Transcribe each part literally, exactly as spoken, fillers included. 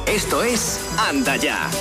Esto es Anda Ya.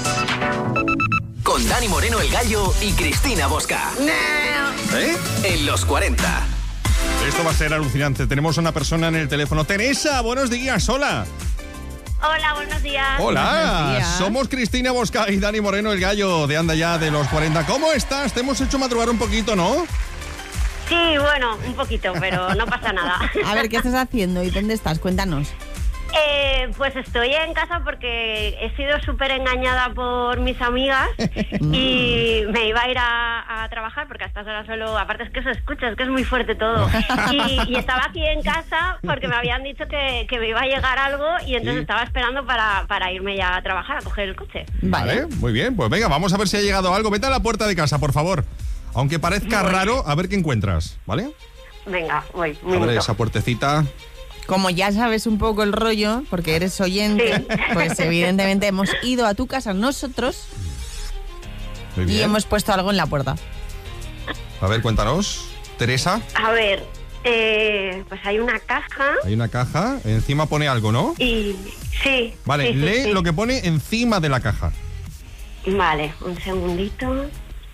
Con Dani Moreno el Gallo y Cristina Bosca. ¿Eh? En los cuarenta. Esto va a ser alucinante. Tenemos a una persona en el teléfono. Teresa, buenos días, hola. Hola, buenos días. Hola, Buenos días. Somos Cristina Bosca y Dani Moreno el Gallo de Anda Ya de los cuarenta. ¿Cómo estás? Te hemos hecho madrugar un poquito, ¿no? Sí, bueno, un poquito, pero no pasa nada. A ver, ¿qué estás haciendo y dónde estás? Cuéntanos. Eh, pues estoy en casa porque he sido súper engañada por mis amigas y me iba a ir a, a trabajar porque a estas horas solo, aparte es que se escucha, es que es muy fuerte todo. Y, y estaba aquí en casa porque me habían dicho que, que me iba a llegar algo y entonces Sí. estaba esperando para, para irme ya a trabajar, a coger el coche. Vale, muy bien. Pues venga, vamos a ver si ha llegado algo. Vete a la puerta de casa, por favor. Aunque parezca Voy. raro, a ver qué encuentras, ¿vale? Venga, voy, un Abre minuto. esa puertecita. Como ya sabes un poco el rollo, porque eres oyente, Sí. pues evidentemente hemos ido a tu casa nosotros Muy y bien. hemos puesto algo en la puerta. A ver, cuéntanos. Teresa, A ver, eh, pues hay una caja hay una caja. Encima pone algo, ¿no? y... Sí. Vale, sí, sí, lee sí. lo que pone encima de la caja. Vale, un segundito.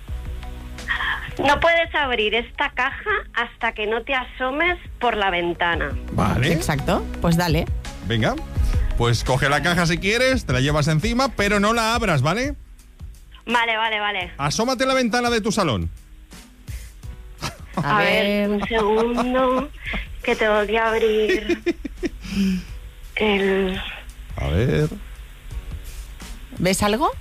No puedes abrir esta caja hasta que no te asomes por la ventana. Vale. Exacto, pues dale. Venga. Pues coge la caja si quieres, te la llevas encima, pero no la abras, ¿vale? Vale, vale, vale. Asómate a la ventana de tu salón. A, A, ver. ver, un segundo, que tengo que abrir el... A ver. ¿Ves algo?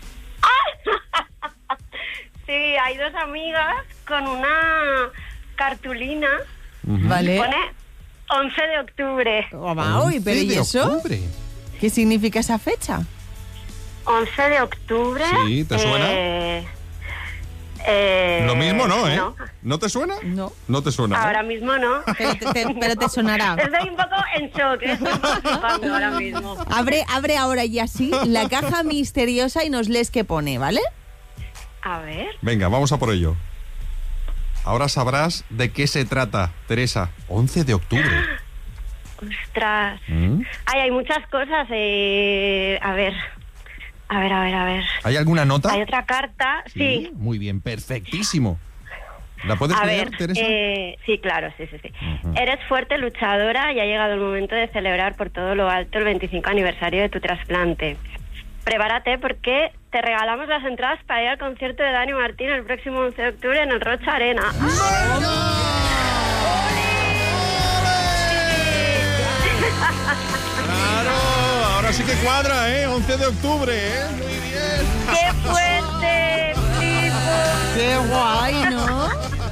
Sí, hay dos amigas con una cartulina. Vale. Pone once de octubre. Guau, uy, pero ¿y once de eso? octubre. ¿Qué significa esa fecha? once de octubre. Sí, ¿te suena? Eh, eh, Lo mismo no, ¿eh? No, ¿No te suena? No. No te suena, ¿no? ahora mismo no. Pero te, te- pero te sonará. Estoy un poco en shock, ¿eh? Estoy un poco flipando ahora mismo. Abre, abre ahora y así la caja misteriosa y nos lees qué pone, ¿vale? A ver. Venga, vamos a por ello. Ahora sabrás de qué se trata, Teresa. once de octubre. Ostras. ¿Mm? Ay, hay muchas cosas. Eh... A ver. A ver, a ver, a ver. ¿Hay alguna nota? Hay otra carta. Sí. Muy bien, perfectísimo. ¿La puedes A leer, ver, Teresa? eh, sí, claro, sí, sí, sí. Ujú. Eres fuerte, luchadora y ha llegado el momento de celebrar por todo lo alto el veinticinco aniversario de tu trasplante. Prepárate porque te regalamos las entradas para ir al concierto de Dani Martín el próximo once de octubre en el Rocha Arena. Claro, ahora sí que cuadra, ¿eh? once de octubre, ¿eh? Muy bien. ¡Qué fuerte, Pipo! Qué guay, ¿no?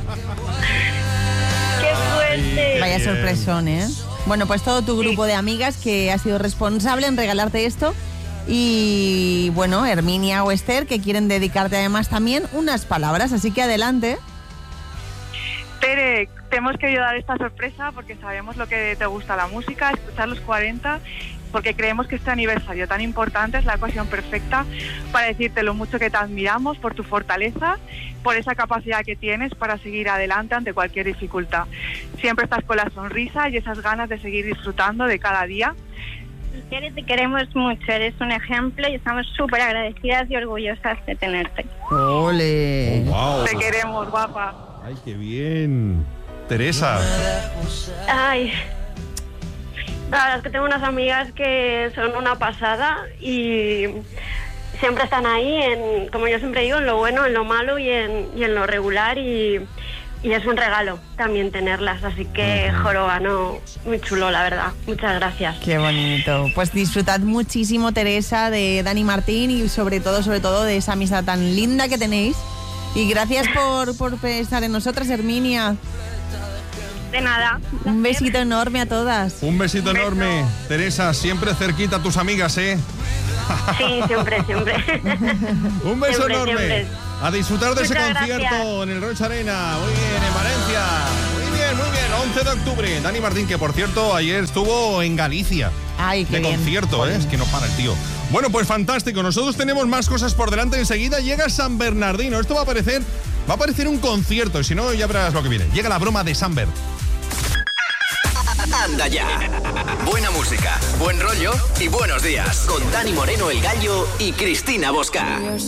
¡Qué fuerte! Vaya Bien. sorpresón, ¿eh? Bueno, pues todo tu grupo de amigas que ha sido responsable en regalarte esto. Y bueno, Herminia o Esther, que quieren dedicarte además también unas palabras, así que adelante. Tere, tenemos que ayudar esta sorpresa porque sabemos lo que te gusta la música, escuchar los cuarenta, porque creemos que este aniversario tan importante es la ocasión perfecta para decirte lo mucho que te admiramos por tu fortaleza, por esa capacidad que tienes para seguir adelante ante cualquier dificultad. Siempre estás con la sonrisa y esas ganas de seguir disfrutando de cada día. Tere, te queremos mucho, eres un ejemplo y estamos súper agradecidas y orgullosas de tenerte. ¡Ole! Wow. Te queremos, guapa. Ay, qué bien. Teresa. Ay, la verdad es que tengo unas amigas que son una pasada y siempre están ahí, en, como yo siempre digo, en lo bueno, en lo malo y en, y en lo regular y, y es un regalo también tenerlas, así que joroba, no, muy chulo la verdad, muchas gracias. Qué bonito. Pues disfrutad muchísimo, Teresa, de Dani Martín y sobre todo, sobre todo de esa amistad tan linda que tenéis. Y gracias por, por pensar en nosotras, Herminia. De nada. Un besito enorme a todas. Un besito Beso. enorme. Teresa, siempre cerquita a tus amigas, ¿eh? Sí, siempre, siempre. Un beso Siempre, enorme. siempre. A disfrutar de ese Muchas concierto gracias. en el Rocha Arena. Muy bien, en Valencia. Muy bien, muy bien. once de octubre. Dani Martín, que por cierto, ayer estuvo en Galicia. Ay, qué De bien. concierto, ¿eh? Es que no para el tío. Bueno, pues fantástico. Nosotros tenemos más cosas por delante. Enseguida llega San Bernardino. Esto va a parecer, va a parecer un concierto. Y si no, ya verás lo que viene. Llega la broma de San Bernardino. anda ya. Buena música, buen rollo y buenos días. Con Dani Moreno, El Gallo y Cristina Bosca.